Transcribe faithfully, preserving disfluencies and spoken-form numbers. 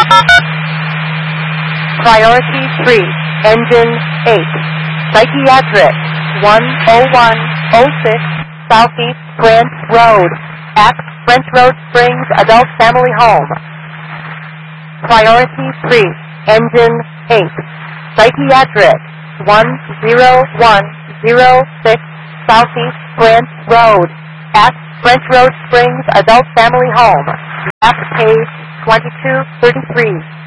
Priority three, Engine eight, Psychiatric, one oh one oh six Southeast Grant Road, at French Road Springs Adult Family Home. Priority three, Engine eight, Psychiatric, one oh one oh six Southeast Grant Road, at French Road Springs Adult Family Home. Map page twenty-two thirty-three.